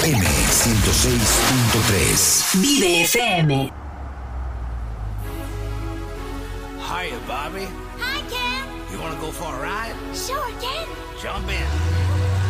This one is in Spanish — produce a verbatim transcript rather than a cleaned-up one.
M ciento seis punto tres. Vive F M. Hiya, Bobby. Hi, Ken. You want to go for a ride? Sure, Ken. Jump in.